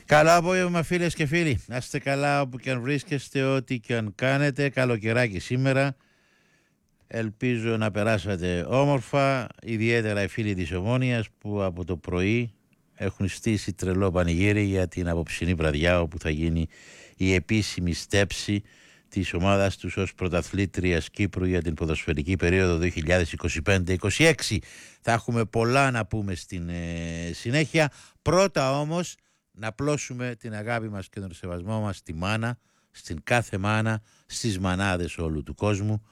Καλό απόγευμα φίλες και φίλοι. Να είστε καλά όπου και αν βρίσκεστε, ό,τι και αν κάνετε. Καλοκαιράκι σήμερα. Ελπίζω να περάσατε όμορφα. Ιδιαίτερα οι φίλοι της Ομόνοιας που από το πρωί έχουν στήσει τρελό πανηγύρι για την απόψινή βραδιά όπου θα γίνει η επίσημη στέψη της ομάδας τους ως πρωταθλήτριας Κύπρου για την ποδοσφαιρική περίοδο 2025-26. Θα έχουμε πολλά να πούμε στην συνέχεια. Πρώτα όμως να πλώσουμε την αγάπη μας και τον σεβασμό μας στη μάνα, στην κάθε μάνα, στις μανάδες όλου του κόσμου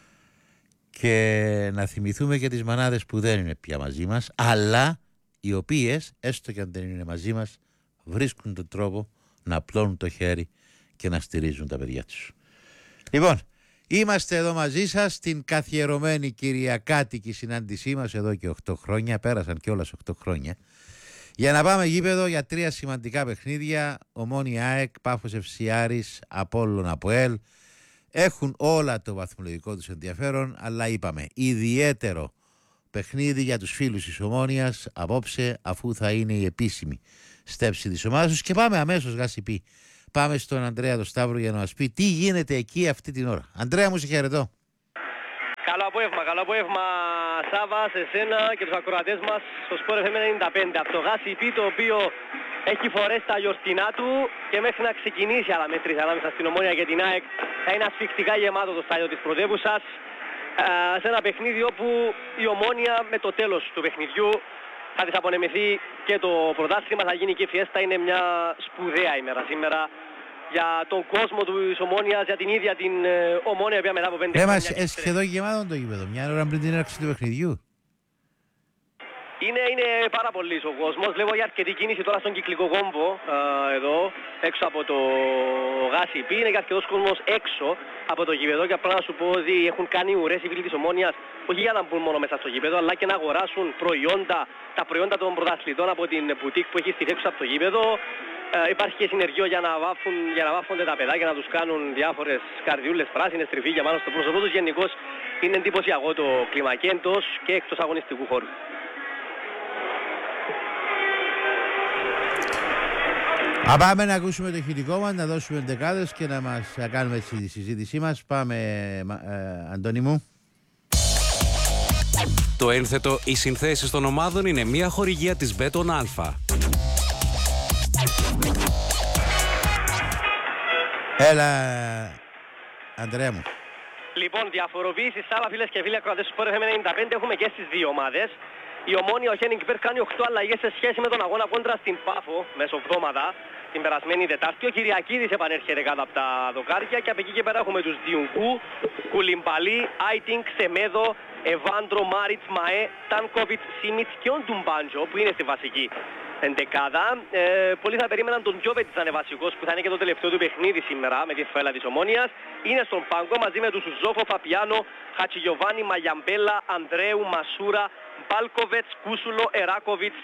και να θυμηθούμε και τις μανάδες που δεν είναι πια μαζί μας, αλλά οι οποίες, έστω και αν δεν είναι μαζί μας, βρίσκουν τον τρόπο να απλώνουν το χέρι και να στηρίζουν τα παιδιά τους. Λοιπόν, είμαστε εδώ μαζί σας στην καθιερωμένη κυριακάτικη συνάντησή μας εδώ και 8 χρόνια, πέρασαν κιόλας 8 χρόνια, για να πάμε γήπεδο για 3 σημαντικά παιχνίδια. Ομόνοια ΑΕΚ, Πάφος FC Άρης, Απόλλων ΑΠΟΕΛ. Έχουν όλα το βαθμολογικό τους ενδιαφέρον, αλλά είπαμε ιδιαίτερο παιχνίδι για τους φίλους της Ομόνοιας απόψε, αφού θα είναι η επίσημη στέψη της ομάδας τους. Και πάμε αμέσως, Γασιπή. Πάμε στον Ανδρέα τον Σταύρο για να μας πει τι γίνεται εκεί αυτή την ώρα. Ανδρέα μου, σε χαιρετώ. Καλό απόγευμα Σάβα, σε σένα και τους ακροατές μας στο Sport FM 95. Από το Γασιπί, το οποίο έχει φορέσει τα γιορτινά του και μέχρι να ξεκινήσει άλλα μέτρηση ανάμεσα στην Ομόνια και την ΑΕΚ θα είναι ασφυκτικά γεμάτο το στάδιο της πρωτεύουσας, σε ένα παιχνίδι όπου η Ομόνια με το τέλος του παιχνιδιού θα της απονεμηθεί και το πρωτάθλημα, θα γίνει και η φιέστα. Είναι μια σπουδαία ημέρα σήμερα για τον κόσμο της Ομόνιας, για την ίδια την Ομόνια, η οποία μετά από 5 χρόνια... σχεδόν γεμάτο το γήπεδο, μια ώρα πριν την έναρξη του παιχνιδιού. Είναι πάρα πολύ ο κόσμος. Βλέπω για αρκετή κίνηση τώρα στον κυκλικό κόμβο εδώ, έξω από το Γασιπί. Είναι και αρκετός κόσμος έξω από το γήπεδο και απλά να σου πω ότι έχουν κάνει ουρές οι φίλοι της Ομόνοιας, όχι για να μπουν μόνο μέσα στο γήπεδο, αλλά και να αγοράσουν τα προϊόντα των πρωταθλητών από την μπουτίκ που έχει στη έξω από το γήπεδο. Υπάρχει και συνεργείο για να βάφονται τα παιδάκια, να τους κάνουν διάφορες καρδιούλες πράσινες, τριφύγια πάνω στο πρόσωπό τους. Γενικώς είναι εντυπωσιακό το κλίμα και εντός και εκτός αγωνιστικού χώρου. Πάμε να ακούσουμε το ηχητικό μας, να δώσουμε δεκάδες και να μας κάνουμε τη συζήτησή μας. Πάμε, Αντώνη μου. Το ένθετο «Οι συνθέσεις των ομάδων» είναι μια χορηγία της Μπέτον Αλφα. Έλα, Ανδρέα μου. Λοιπόν, διαφοροποίηση άλλα φίλες και φίλοι ακροατές του Sport FM 95 έχουμε και στις δύο ομάδες. Η Ομόνοια, ο Χένιγκ Μπερ, κάνει 8 αλλαγές σε σχέση με τον αγώνα κόντρα στην Πάφο μεσοβδόμαδα την περασμένη Τετάρτη. Ο Κυριακίδης επανέρχεται κάτω από τα δοκάρια και από εκεί και πέρα έχουμε τους Διουνκού, Κουλιμπαλί, Άιτινγκ, Σεμέδο, Εβάντρο, Μάριτς, Μαέ, Τάνκοβιτς, Σίμιτς και ο Ντουμπάντζο που είναι στη βασική εντεκάδα. Πολλοί θα περίμεναν τον Τζόβετς να είναι βασικός, που θα είναι και το τελευταίο του παιχνίδι σήμερα με τη φαέλα της Ομόνοιας. Είναι στον πάγκο μαζί με τους Ζόφο, Φαπιάνο, Χατσιγιοβάνι, Μαγιαμπέλα, Ανδρέου, Μασούρα, Μπάλκοβετς, Κούσουλο, Εράκοβιτς,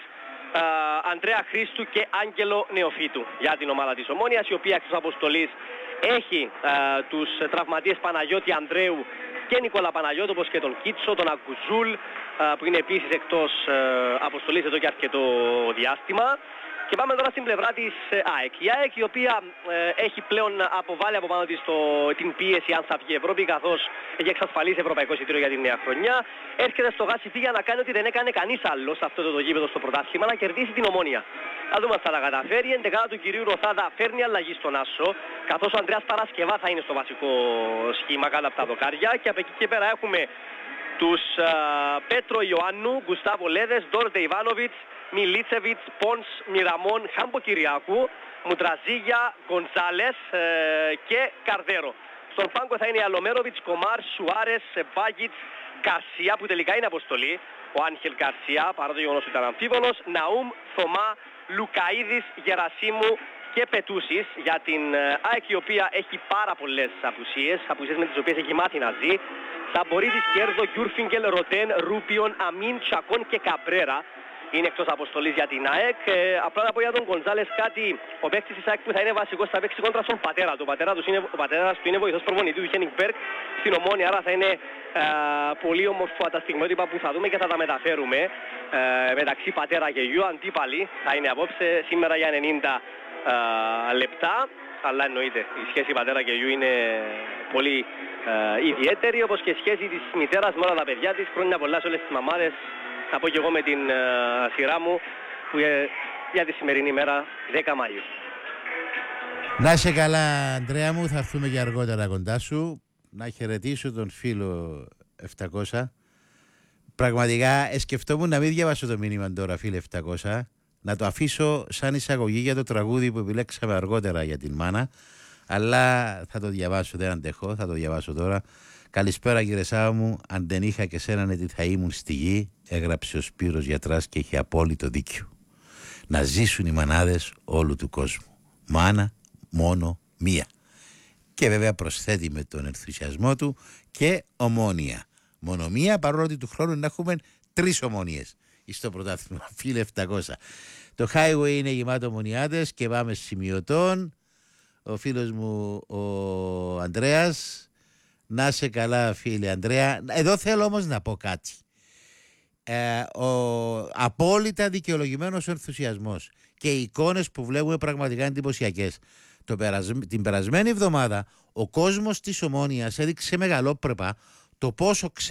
Ανδρέα Χρήστου και Άγγελο Νεοφίτου για την ομάδα της Ομόνοιας, η οποία εκτός αποστολής έχει τους τραυματίες Παναγιώτη Ανδρέου και Νικόλα Παναγιώτου, όπως και τον Κίτσο, τον Αγκουζούλ, που είναι επίσης εκτός αποστολής εδώ και αρκετό διάστημα. Και πάμε τώρα στην πλευρά της ΑΕΚ. Η ΑΕΚ, η οποία έχει πλέον αποβάλει από πάνω της την πίεση αν θα βγει Ευρώπη, καθώς έχει εξασφαλίσει ευρωπαϊκό εισιτήριο για τη νέα χρονιά, έρχεται στο Γασιπί για να κάνει ό,τι δεν έκανε κανείς άλλος σε αυτό το γήπεδο στο πρωτάθλημα, να κερδίσει την Ομόνια. Θα δούμε αν θα τα καταφέρει. Η εντεκάδα του κυρίου Ροθάδα φέρνει αλλαγή στον Άσο, καθώς ο Ανδρέας Παρασκευά θα είναι στο βασικό σχήμα κάτω από τα δοκάρια. Και από εκεί και πέρα έχουμε τους Πέτρο Ιωάννου, Γκουστάβο Λέδες, Ντόρντε Ιβάνοβιτς, Μιλίτσεβιτς, Πόνς, Μιραμόν, Χάμπο Κυριάκου, Μουτραζίγια, Γκοντσάλες και Καρδέρο. Στον πάγκο θα είναι η Αλομέροβιτς, Κομάρ, Σουάρες, Μπάγιτς, Γκαρσία, που τελικά είναι αποστολή, ο Άγχελ Γκαρσία, παρά το γεγονός ότι ήταν αμφίβολος, Ναούμ, Θωμά, Λουκαΐδης, Γερασίμου και Πετούσης για την ΑΕΚ, η οποία έχει πάρα πολλές απουσίες με τις οποίες έχει μάθει να ζει. Σαμπορίδης, Κέρδο, Γιούρφιγκελ, Ροτέν, Ρούπιον, Αμίν, Τσακών και Καμπρέρα είναι εκτός αποστολής για την ΑΕΚ. Απλά να πω για τον Γκονζάλες κάτι. Ο παίκτης της ΑΕΚ που θα είναι βασικός θα παίξει κόντρα στον πατέρα του. Ο πατέρας του είναι βοηθός προπονητή του Χένιγκ Μπερκ στην Ομόνια, άρα θα είναι πολύ όμορφα τα στιγμιότυπα που θα δούμε και θα τα μεταφέρουμε μεταξύ πατέρα και γιου. Αντίπαλοι θα είναι απόψε σήμερα για 90 λεπτά, αλλά εννοείται η σχέση πατέρα και γιου είναι πολύ ιδιαίτερη, όπως και η σχέση της μητέρας με όλα τα παιδιά της. Χρόνια πολλά σε όλες τις μαμάδες, θα πω και εγώ με την σειρά μου, που για τη σημερινή μέρα 10 Μαΐου. Να είσαι καλά, Ανδρέα μου, θα έρθουμε και αργότερα κοντά σου. Να χαιρετήσω τον φίλο 700. Πραγματικά σκεφτόμουν να μην διαβάσω το μήνυμα τώρα, φίλε 700, να το αφήσω σαν εισαγωγή για το τραγούδι που επιλέξαμε αργότερα για την μάνα, αλλά θα το διαβάσω, δεν αντέχω, θα το διαβάσω τώρα. Καλησπέρα κύριε Σάβα μου, αν δεν είχα και σέναν τι θα ήμουν στη γη, έγραψε ο Σπύρος γιατράς και είχε απόλυτο δίκιο. Να ζήσουν οι μανάδες όλου του κόσμου. Μάνα μόνο μία. Και βέβαια προσθέτει με τον ενθουσιασμό του και ομόνια. Μόνο μία, παρόλο ότι του χρόνου να έχουμε 3 ομόνιες στο πρωτάθλημα, φίλε 700. Το highway είναι γεμάτο ομονιάτες και πάμε σημειωτών. Ο φίλος μου ο Ανδρέας, να σε καλά φίλε Ανδρέα. Εδώ θέλω όμως να πω κάτι. Ο απόλυτα δικαιολογημένος ενθουσιασμός και οι εικόνες που βλέπουμε πραγματικά εντυπωσιακές. Την περασμένη εβδομάδα ο κόσμος της Ομόνοιας έδειξε μεγαλόπρεπα το πόσο